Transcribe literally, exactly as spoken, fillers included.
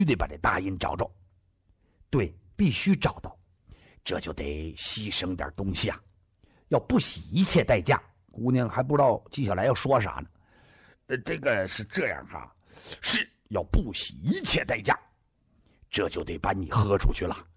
得把这大印找着。对，必须找到，这就得牺牲点东西啊，要不惜一切代价。姑娘还不知道接下来要说啥呢。呃，这个是这样哈，是要不惜一切代价，这就得把你喝出去了。